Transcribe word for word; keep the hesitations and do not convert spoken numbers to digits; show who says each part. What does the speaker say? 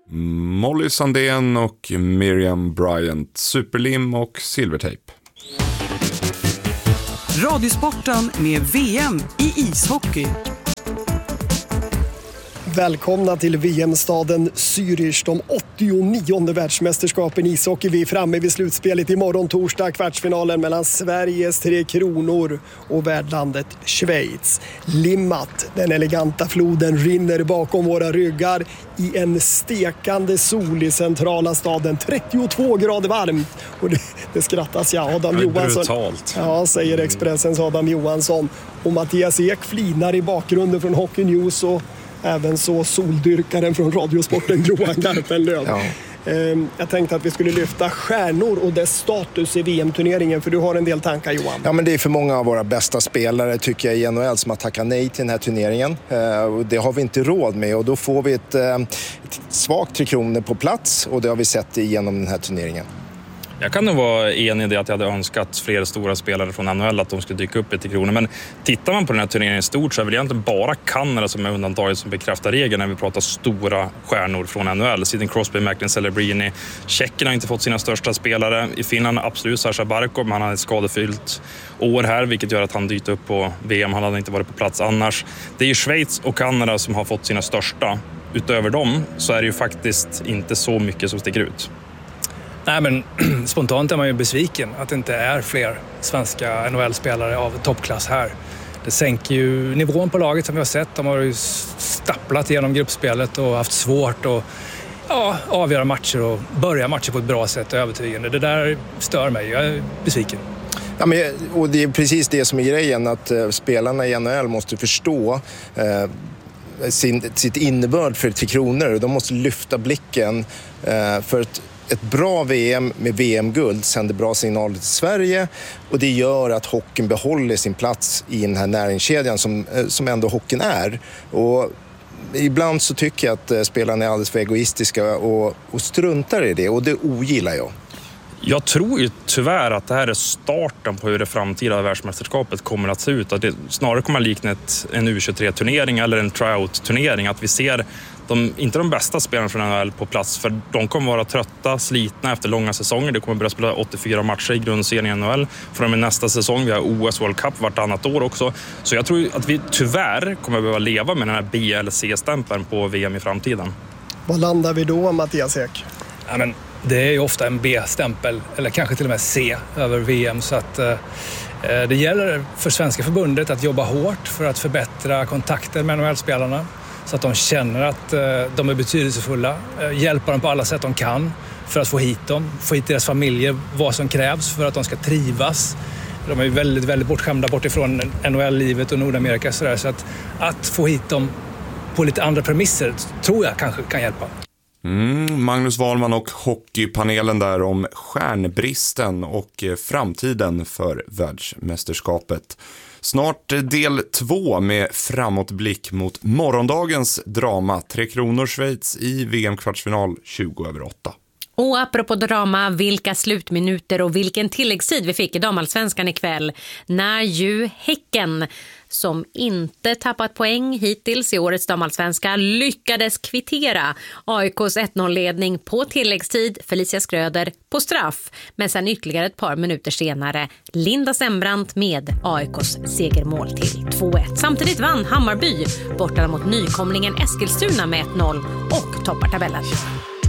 Speaker 1: Molly Sandén och Miriam Bryant, Superlim och Silvertape.
Speaker 2: Radiosporten med V M i ishockey.
Speaker 3: Välkomna till V M-staden Zürich, de åttionionde världsmästerskapen i ishockey. Vi är framme vid slutspelet imorgon torsdag, kvartsfinalen mellan Sveriges Tre Kronor och värdlandet Schweiz. Limmat, den eleganta floden, rinner bakom våra ryggar i en stekande sol i centrala staden. trettiotvå grader varmt. Och det, det skrattas ja, Adam
Speaker 4: det
Speaker 3: Johansson.
Speaker 4: Brutalt.
Speaker 3: Ja, säger Expressens Adam Johansson. Och Mattias Ek flinar i bakgrunden från Hockey News och även så soldyrkaren från Radiosporten Johan Garpenlöv. Ja. Jag tänkte att vi skulle lyfta stjärnor och dess status i V M-turneringen, för du har en del tankar, Johan.
Speaker 5: Ja, men det är för många av våra bästa spelare tycker jag i N H L som har tackat nej till den här turneringen. Det har vi inte råd med och då får vi ett, ett svagt Tre Kronor på plats och det har vi sett igenom den här turneringen.
Speaker 4: Jag kan nog vara enig i det att jag hade önskat fler stora spelare från N H L att de skulle dyka upp i Tre Kronor. Men tittar man på den här turneringen i stort så är väl egentligen bara Kanada som är undantaget som bekräftar regeln när vi pratar stora stjärnor från N H L. Sidney Crosby, Macklin, Celebrini. Tjeckien har inte fått sina största spelare. I Finland absolut Sasha Barkov, men han har ett skadefyllt år här vilket gör att han dyker upp på V M. Han hade inte varit på plats annars. Det är ju Schweiz och Kanada som har fått sina största. Utöver dem så är det ju faktiskt inte så mycket som sticker ut.
Speaker 6: Nej, men spontant är man ju besviken att det inte är fler svenska N H L-spelare av toppklass här. Det sänker ju nivån på laget som vi har sett. De har ju stapplat genom gruppspelet och haft svårt att ja, avgöra matcher och börja matcher på ett bra sätt och övertygande. Det där stör mig. Jag är besviken.
Speaker 5: Ja, men, och det är precis det som är grejen, att uh, spelarna i N H L måste förstå uh, sin, sitt innebörd för Tre Kronor. De måste lyfta blicken uh, för att ett bra V M med V M-guld sänder bra signaler till Sverige och det gör att hockeyn behåller sin plats i den här näringskedjan som, som ändå hockeyn är. Och ibland så tycker jag att spelarna är alldeles för egoistiska och, och struntar i det och det ogillar jag.
Speaker 4: Jag tror ju tyvärr att det här är starten på hur det framtida världsmästerskapet kommer att se ut. Att det snarare kommer att likna ett, en U tjugotre-turnering eller en tryout-turnering. Att vi ser de, inte de bästa spelarna från N H L på plats, för de kommer vara trötta, slitna efter långa säsonger. Det kommer börja spela åttiofyra matcher i grundserien i N H L. Från och med nästa säsong, vi har O S World Cup vartannat år också. Så jag tror att vi tyvärr kommer behöva leva med den här B L C-stämpeln på V M i framtiden.
Speaker 3: Vad landar vi då, Mattias Ek?
Speaker 6: Ja, men det är ju ofta en B-stämpel, eller kanske till och med C över V M. Så att eh, det gäller för Svenska förbundet att jobba hårt för att förbättra kontakter med N H L-spelarna. Så att de känner att eh, de är betydelsefulla. Eh, hjälpa dem på alla sätt de kan för att få hit dem. Få hit deras familjer, vad som krävs för att de ska trivas. De är ju väldigt, väldigt bortskämda bort ifrån N H L-livet och Nordamerika. Så, där. Så att, att få hit dem på lite andra premisser tror jag kanske kan hjälpa.
Speaker 1: Mm, Magnus Wahlman och hockeypanelen där om stjärnbristen och framtiden för världsmästerskapet. Snart del två med framåtblick mot morgondagens drama. Tre Kronor Schweiz i V M-kvartsfinal tjugo över åtta.
Speaker 7: Och apropå drama, vilka slutminuter och vilken tilläggstid vi fick i damallsvenskan ikväll. När ju Häcken, som inte tappat poäng hittills i årets damallsvenska, lyckades kvittera A I K:s ett noll-ledning på tilläggstid, Felicia Skröder på straff. Men sen ytterligare ett par minuter senare Linda Sembrant med A I K:s segermål till två ett. Samtidigt vann Hammarby borta mot nykomlingen Eskilstuna med ett noll och toppar tabellen.